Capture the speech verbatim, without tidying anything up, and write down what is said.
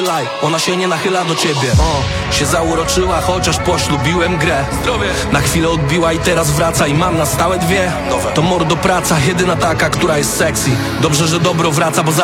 Ona się nie nachyla do ciebie, o, się zauroczyła, chociaż poślubiłem grę. Zdrowie. Na chwilę odbiła i teraz wraca i mam na stałe dwie. Nowe. To mordo praca, jedyna taka, która jest sexy. Dobrze, że dobro wraca, bo za